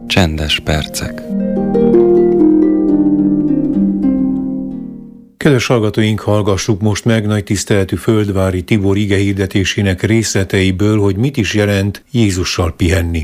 Csendes percek. Kedves hallgatóink, hallgassuk most meg nagy tiszteletű Földvári Tibor igehirdetésének részleteiből, hogy mit is jelent Jézussal pihenni.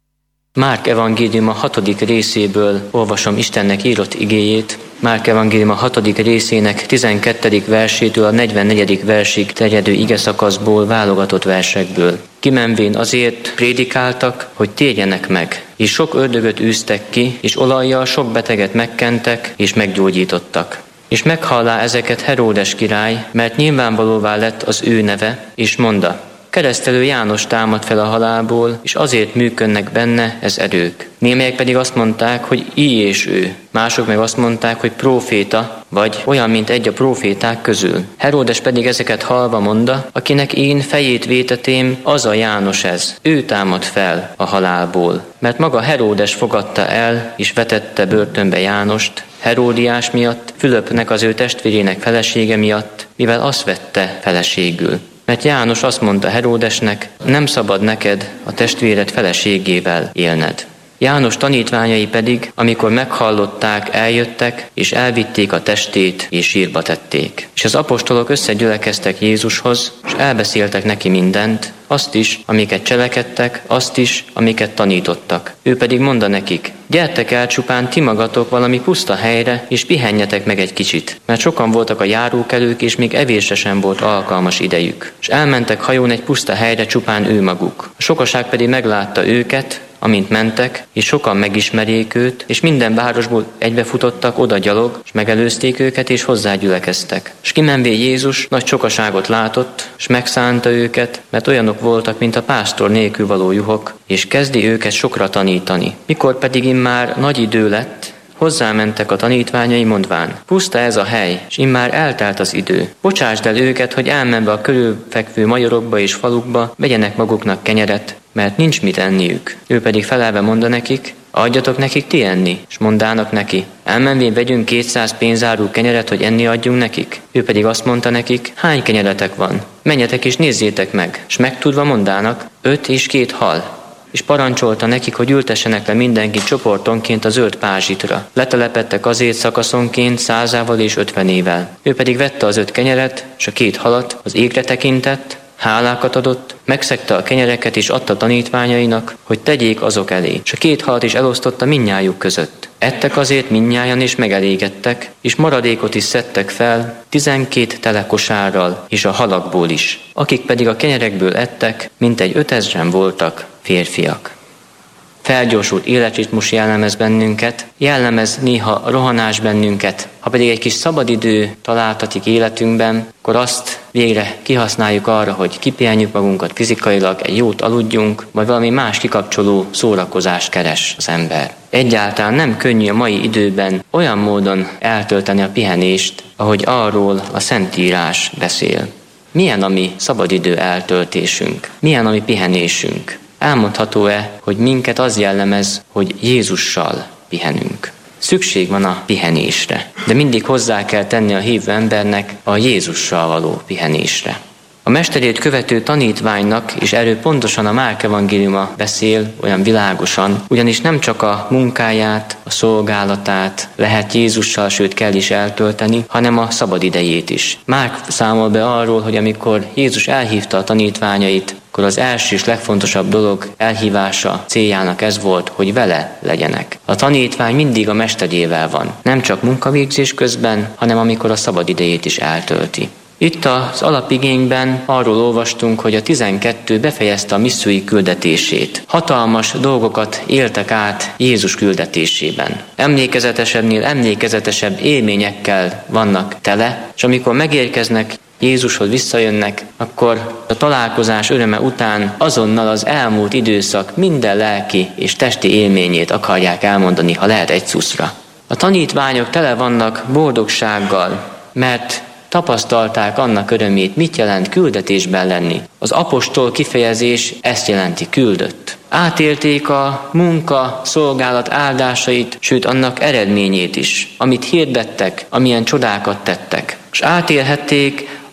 Márk evangéliuma 6. részéből olvasom Istennek írott igéjét. Márk evangéliuma 6. részének 12. versétől a 44. versig terjedő igeszakaszból válogatott versekből. Kimenvén azért prédikáltak, hogy térjenek meg, és sok ördögöt űztek ki, és olajjal sok beteget megkentek, és meggyógyítottak. És meghallá ezeket Heródes király, mert nyilvánvalóvá lett az ő neve, és mondta: Keresztelő János támad fel a halálból, és azért működnek benne ez erők. Némelyek pedig azt mondták, hogy így és ő. Mások meg azt mondták, hogy próféta, vagy olyan, mint egy a próféták közül. Heródes pedig ezeket hallva mondta: akinek én fejét vétetém, az a János ez. Ő támad fel a halálból. Mert maga Heródes fogadta el, és vetette börtönbe Jánost, Heródiás miatt, Fülöpnek, az ő testvérének felesége miatt, mivel azt vette feleségül. Mert János azt mondta Heródesnek: nem szabad neked a testvéred feleségével élned. János tanítványai pedig, amikor meghallották, eljöttek, és elvitték a testét, és sírba tették. És az apostolok összegyülekeztek Jézushoz, és elbeszéltek neki mindent, azt is, amiket cselekedtek, azt is, amiket tanítottak. Ő pedig mondta nekik: gyertek el csupán ti magatok valami puszta helyre, és pihenjetek meg egy kicsit. Mert sokan voltak a járókelők, és még evésre sem volt alkalmas idejük. És elmentek hajón egy puszta helyre csupán ő maguk. A sokaság pedig meglátta őket, amint mentek, és sokan megismerjék őt, és minden városból egybefutottak oda gyalog, és megelőzték őket, és hozzágyülekeztek. És kimenvé Jézus nagy sokaságot látott, és megszánta őket, mert olyanok voltak, mint a pásztor nélkül való juhok, és kezdi őket sokra tanítani. Mikor pedig immár nagy idő lett, hozzámentek a tanítványai, mondván: puszta ez a hely, és immár eltelt az idő. Bocsásd el őket, hogy elmenve a körülfekvő majorokba és falukba vegyenek maguknak kenyeret, mert nincs mit enniük. Ő pedig felelve mondta nekik: adjatok nekik ti enni, és mondának neki: elmenvén vegyünk 200 pénzárú kenyeret, hogy enni adjunk nekik. Ő pedig azt mondta nekik: hány kenyeretek van? Menjetek és nézzétek meg. És megtudva mondának: 5 és 2 hal. És parancsolta nekik, hogy ültessenek le mindenki csoportonként a zöld pázsitra. Letelepedtek azért szakaszonként 100-ával és 50-ével. Ő pedig vette az 5 kenyeret, és a 2 halat, az égre tekintett, hálákat adott, megszegte a kenyereket és adta tanítványainak, hogy tegyék azok elé. És a 2 halat is elosztotta mindnyájuk között. Ettek azért mindnyájan és megelégedtek, és maradékot is szedtek fel 12 tele kosárral, és a halakból is. Akik pedig a kenyerekből ettek, mintegy 5000-en voltak férfiak. Felgyorsult életritmus jellemez bennünket, jellemez néha rohanás bennünket. Ha pedig egy kis szabadidő találtatik életünkben, akkor azt végre kihasználjuk arra, hogy kipihenjük magunkat fizikailag, egy jót aludjunk, vagy valami más kikapcsoló szórakozást keres az ember. Egyáltalán nem könnyű a mai időben olyan módon eltölteni a pihenést, ahogy arról a Szentírás beszél. Milyen a mi szabadidő eltöltésünk? Milyen a mi pihenésünk? Elmondható-e, hogy minket az jellemez, hogy Jézussal pihenünk? Szükség van a pihenésre, de mindig hozzá kell tenni a hívő embernek a Jézussal való pihenésre. A mesterét követő tanítványnak, és erről pontosan a Márk evangéliuma beszél olyan világosan, ugyanis nem csak a munkáját, a szolgálatát lehet Jézussal, sőt kell is eltölteni, hanem a szabadidejét is. Márk számol be arról, hogy amikor Jézus elhívta a tanítványait, akkor az első és legfontosabb dolog elhívása céljának ez volt, hogy vele legyenek. A tanítvány mindig a mesterével van, nem csak munkavégzés közben, hanem amikor a szabadidejét is eltölti. Itt az alapigényben arról olvastunk, hogy a 12 befejezte a missziói küldetését. Hatalmas dolgokat éltek át Jézus küldetésében. Emlékezetesebbnél emlékezetesebb élményekkel vannak tele, és amikor megérkeznek, Jézushoz visszajönnek, akkor a találkozás öröme után azonnal az elmúlt időszak minden lelki és testi élményét akarják elmondani, ha lehet egy szuszra. A tanítványok tele vannak boldogsággal, mert tapasztalták annak örömét, mit jelent küldetésben lenni. Az apostol kifejezés ezt jelenti, küldött. Átélték a munka, szolgálat áldásait, sőt annak eredményét is, amit hirdettek, amilyen csodákat tettek. És átélhették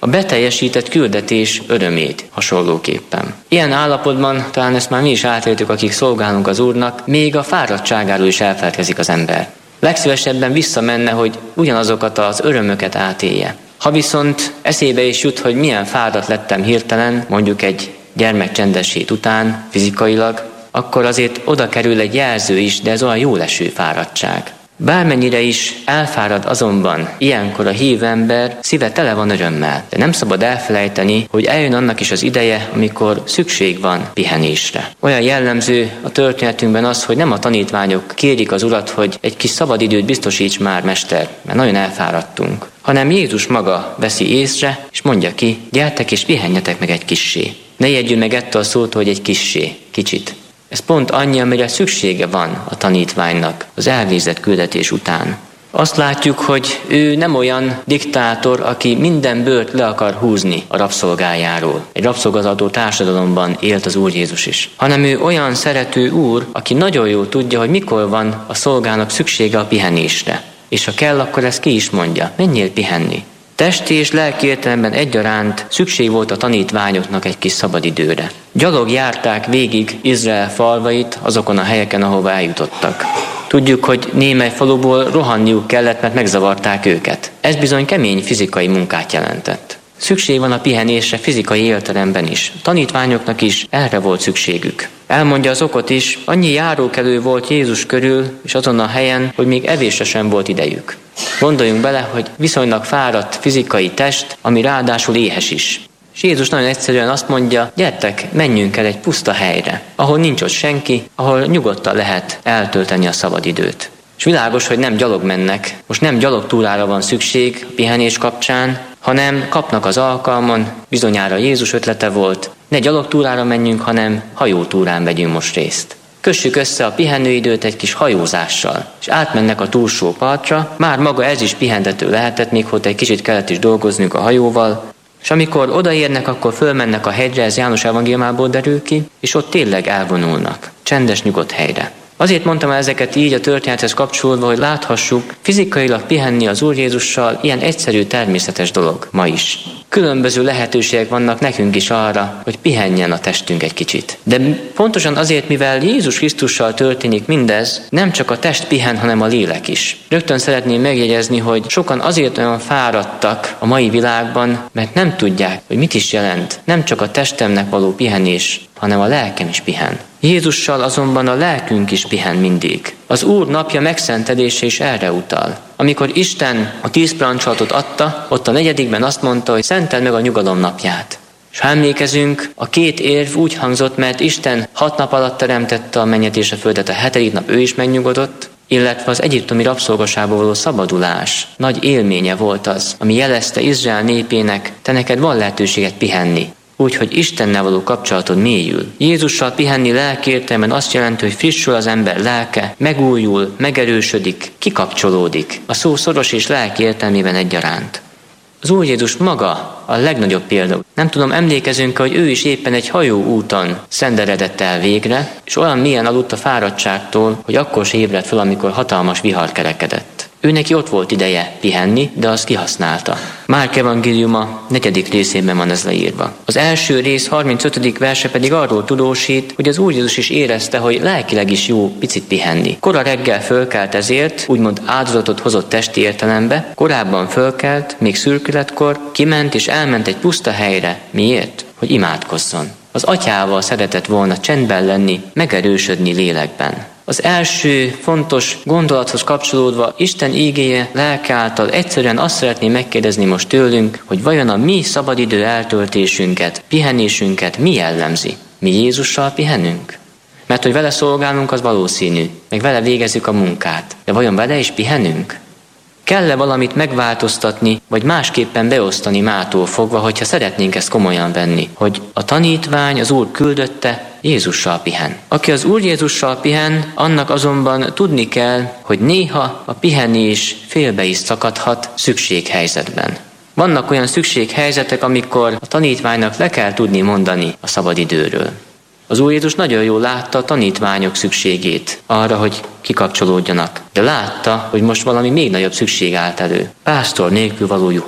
a beteljesített küldetés örömét hasonlóképpen. Ilyen állapotban, talán ezt már mi is átéltük, akik szolgálunk az Úrnak, még a fáradtságáról is elfelelkezik az ember. Legszívesebben visszamenne, hogy ugyanazokat az örömöket átélje. Ha viszont eszébe is jut, hogy milyen fáradt lettem hirtelen, mondjuk egy gyermekcsendes hét után, fizikailag, akkor azért oda kerül egy jelző is, de ez olyan jóleső fáradtság. Bármennyire is elfárad azonban ilyenkor a hívő ember, szíve tele van örömmel. De nem szabad elfelejteni, hogy eljön annak is az ideje, amikor szükség van pihenésre. Olyan jellemző a történetünkben az, hogy nem a tanítványok kérik az Urat, hogy egy kis szabadidőt biztosíts már, Mester, mert nagyon elfáradtunk, hanem Jézus maga veszi észre, és mondja ki, gyertek és pihenjetek meg egy kissé. Ne ijedjünk meg ettől a szótól, hogy egy kissé, kicsit. Ez pont annyi, amire szüksége van a tanítványnak az elvégzett küldetés után. Azt látjuk, hogy ő nem olyan diktátor, aki minden bőrt le akar húzni a rabszolgájáról. Egy rabszolgazató társadalomban élt az Úr Jézus is. Hanem ő olyan szerető Úr, aki nagyon jól tudja, hogy mikor van a szolgának szüksége a pihenésre. És ha kell, akkor ezt ki is mondja. Menjél pihenni. Testi és lelki értelemben egyaránt szükség volt a tanítványoknak egy kis szabadidőre. Gyalog járták végig Izrael falvait azokon a helyeken, ahova eljutottak. Tudjuk, hogy némely faluból rohanniuk kellett, mert megzavarták őket. Ez bizony kemény fizikai munkát jelentett. Szükség van a pihenésre fizikai értelemben is. A tanítványoknak is erre volt szükségük. Elmondja az okot is, annyi járókelő volt Jézus körül, és azon a helyen, hogy még evésre sem volt idejük. Gondoljunk bele, hogy viszonylag fáradt fizikai test, ami ráadásul éhes is. És Jézus nagyon egyszerűen azt mondja, gyertek, menjünk el egy puszta helyre, ahol nincs ott senki, ahol nyugodtan lehet eltölteni a szabadidőt. És világos, hogy nem gyalog mennek, most nem gyalogtúrára van szükség a pihenés kapcsán, hanem kapnak az alkalmon, bizonyára Jézus ötlete volt, ne gyalogtúrára menjünk, hanem hajótúrán vegyünk most részt. Kössük össze a pihenőidőt egy kis hajózással, és átmennek a túlsó partra, már maga ez is pihentető lehetett, még hogy egy kicsit kellett is dolgoznunk a hajóval, és amikor odaérnek, akkor fölmennek a hegyre, ez János evangéliumából derül ki, és ott tényleg elvonulnak, csendes, nyugodt helyre. Azért mondtam ezeket így a történethez kapcsolódva, hogy láthassuk, fizikailag pihenni az Úr Jézussal ilyen egyszerű, természetes dolog ma is. Különböző lehetőségek vannak nekünk is arra, hogy pihenjen a testünk egy kicsit. De pontosan azért, mivel Jézus Krisztussal történik mindez, nem csak a test pihen, hanem a lélek is. Rögtön szeretném megjegyezni, hogy sokan azért olyan fáradtak a mai világban, mert nem tudják, hogy mit is jelent. Nem csak a testemnek való pihenés, hanem a lelkem is pihen. Jézussal azonban a lelkünk is pihen mindig. Az Úr napja megszentelése is erre utal. Amikor Isten a 10 parancsolatot adta, ott a 4. azt mondta, hogy szenteld meg a nyugalom napját. És ha emlékezünk, a 2 érv úgy hangzott, mert Isten 6 nap alatt teremtette a mennyet és a földet, a 7. nap ő is megnyugodott, illetve az egyiptomi rabszolgaságból való szabadulás nagy élménye volt az, ami jelezte Izrael népének, te neked van lehetőséget pihenni. Úgy, hogy Istennel való kapcsolatod mélyül. Jézussal pihenni lelki értelemben azt jelenti, hogy frissül az ember lelke, megújul, megerősödik, kikapcsolódik. A szó szoros és lelki értelmében egyaránt. Az Úr Jézus maga a legnagyobb példa. Nem tudom, emlékezünk, hogy ő is éppen egy hajóúton szenderedett el végre, és olyan mélyen aludt a fáradtságtól, hogy akkor se ébredt fel, amikor hatalmas vihar kerekedett. Ő neki ott volt ideje pihenni, de azt kihasználta. Márk evangéliuma 4. részében van ez leírva. Az első rész 35. verse pedig arról tudósít, hogy az Úr Jézus is érezte, hogy lelkileg is jó picit pihenni. Kora reggel fölkelt ezért, úgymond áldozatot hozott testi értelembe, korábban fölkelt, még szürkületkor, kiment és elment egy puszta helyre. Miért? Hogy imádkozzon. Az atyával szeretett volna csendben lenni, megerősödni lélekben. Az első fontos gondolathoz kapcsolódva Isten ígéje lelke által egyszerűen azt szeretném megkérdezni most tőlünk, hogy vajon a mi szabadidő eltöltésünket, pihenésünket mi jellemzi? Mi Jézussal pihenünk? Mert hogy vele szolgálunk, az valószínű, meg vele végezzük a munkát. De vajon vele is pihenünk? Kell-e valamit megváltoztatni, vagy másképpen beosztani mától fogva, hogyha szeretnénk ezt komolyan venni, hogy a tanítvány, az Úr küldötte, Jézussal pihen. Aki az Úr Jézussal pihen, annak azonban tudni kell, hogy néha a pihenés félbe is szakadhat szükséghelyzetben. Vannak olyan szükséghelyzetek, amikor a tanítványnak le kell tudni mondani a szabadidőről. Az Úr Jézus nagyon jól látta a tanítványok szükségét arra, hogy kikapcsolódjanak. De látta, hogy most valami még nagyobb szükség állt elő. Pásztor nélkül való juhok.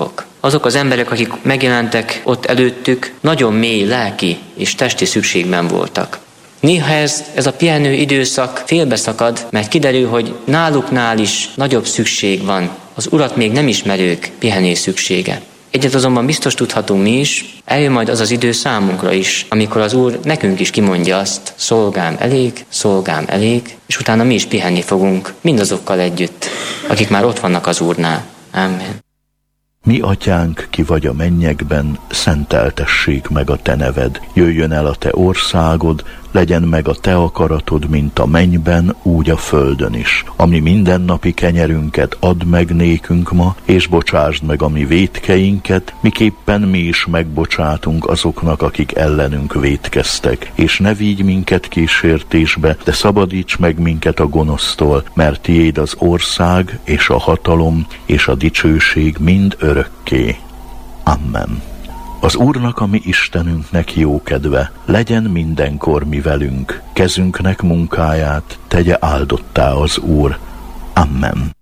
azok az emberek, akik megjelentek ott előttük, nagyon mély lelki és testi szükségben voltak. Néha ez a pihenő időszak félbeszakad, mert kiderül, hogy náluknál is nagyobb szükség van. Az Urat még nem ismerők pihenés szüksége. Egyet azonban biztos tudhatunk mi is, eljön majd az az idő számunkra is, amikor az Úr nekünk is kimondja azt, szolgám elég, és utána mi is pihenni fogunk, mindazokkal együtt, akik már ott vannak az Úrnál. Amen. Mi atyánk, ki vagy a mennyekben, szenteltessék meg a te neved. Jöjjön el a te országod, legyen meg a te akaratod, mint a mennyben, úgy a földön is. Ami mindennapi kenyerünket add meg nékünk ma, és bocsásd meg a mi vétkeinket, miképpen mi is megbocsátunk azoknak, akik ellenünk vétkeztek. És ne vigy minket kísértésbe, de szabadíts meg minket a gonosztól, mert tiéd az ország, és a hatalom, és a dicsőség mind örökké. Amen. Az Úrnak, a mi Istenünknek jókedve, legyen mindenkor mi velünk, kezünknek munkáját tegye áldottá az Úr. Amen.